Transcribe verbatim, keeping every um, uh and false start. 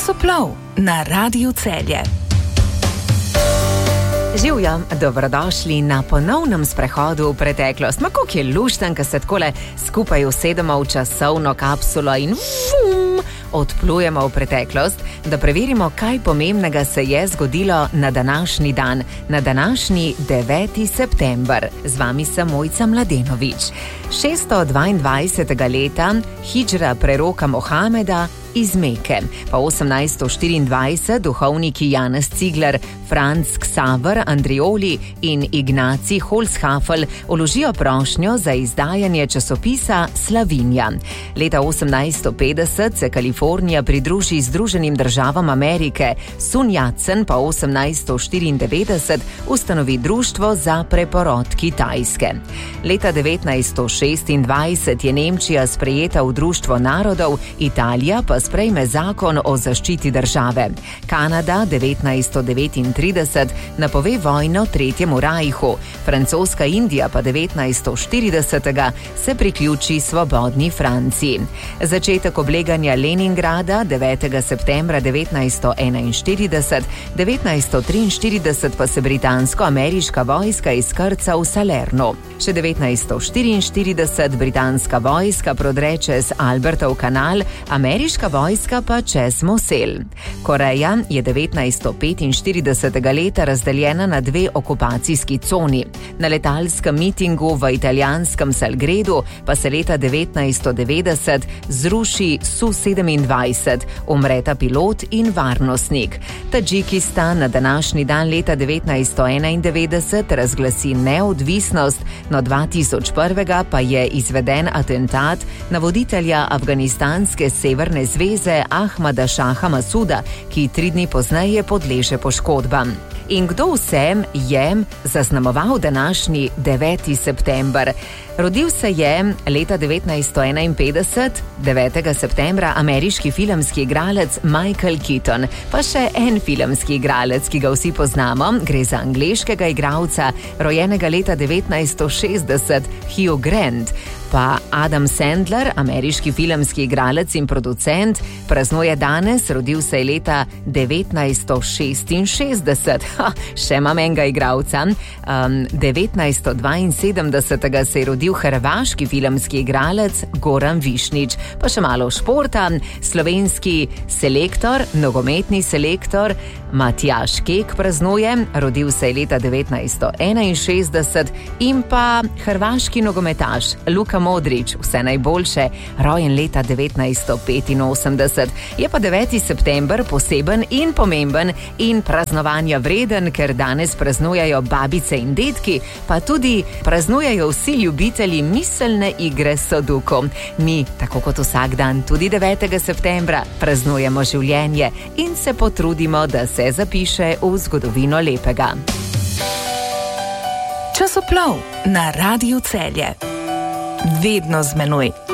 Časoplov na Radiu Celje. Živjo, dobrodošli na ponovnem sprehodu v preteklost. Ma koliko je lušten, ko se takole skupaj usedemo v časovno kapsulo in vum, odplujemo v preteklost, da preverimo, kaj pomembnega se je zgodilo na današnji dan, na današnji deveti september. Z vami sem Mojca Mladenovič. šeststo dvaindvajsetega leta hidžra preroka Mohameda iz Meke. Pa osemnajststo štiriindvajset duhovniki Janez Cigler, Franc Ksaver Andrioli in Ignacij Holzhafel vložijo prošnjo za izdajanje časopisa Slavinja. Leta osemnajststo petdeset se Kalifornija pridruži Združenim državam Amerike, Sun Yat-sen pa osemnajststo štiriindevetdeset ustanovi društvo za preporod Kitajske. Leta devetnajststo šestindvajset je Nemčija sprejeta v Društvo narodov, Italija pa sprejme zakon o zaščiti države. Kanada devetnajststo devetintrideset napove vojno Tretjemu rajhu, francoska Indija pa devetnajststo štiridesetega se priključi svobodni Franciji. Začetek obleganja Leningrada devetega septembra devetnajststo enainštirideset, devetnajststo triinštirideset pa se britansko-ameriška vojska izkrca v Salernu. Še devetnajststo štiriinštirideset britanska vojska prodre čez Albertov kanal, ameriška vojska pa čez Mosel. Koreja je devetnajststo petinštiridesetega leta razdeljena na dve okupacijski coni. Na letalskem mitingu v italijanskem Salgredu pa se leta devetnajststo devetdeset zruši Su sedemindvajset, umreta pilot in varnostnik. Tadžikistan na današnji dan leta devetnajststo enaindevetdeset razglasi neodvisnost, no dva tisoč prvega pa je izveden atentat na voditelja afganistanske Severne zveze Ahmada Šaha Masuda, ki tri dni pozneje podleže poškodbam. In kdo vsem je zaznamoval današnji deveti september? Rodil se je leta devetnajststo enainpetdeset, devetega septembra, ameriški filmski igralec Michael Keaton, pa še en filmski igralec, ki ga vsi poznamo, gre za angleškega igralca, rojenega leta devetnajststo šestdeset, Hugh Grant. Pa Adam Sandler, ameriški filmski igralec in producent, praznuje danes, rodil se je leta devetnajststo šestinšestdeset. Ha, še imam enega igralca. Um, devetnajststo dvainsedemdesetega se je rodil hrvaški filmski igralec Goran Višnič. Pa še malo športa. Slovenski selektor, nogometni selektor Matjaž Kek praznuje, rodil se je leta devetnajststo enainšestdeset, in pa hrvaški nogometaš Luka Modrić, vse najboljše, rojen leta devetnajststo petinosemdeset. Je pa deveti september poseben in pomemben in praznovanja vreden, ker danes praznujejo babice in dedki, pa tudi praznujejo vsi ljubitelji miselne igre Sudoku. Mi, tako kot vsak dan, tudi devetega septembra praznujemo življenje in se potrudimo, da se zapiše v zgodovino lepega. Časoplov na Radiu Celje. Vedno z menoj.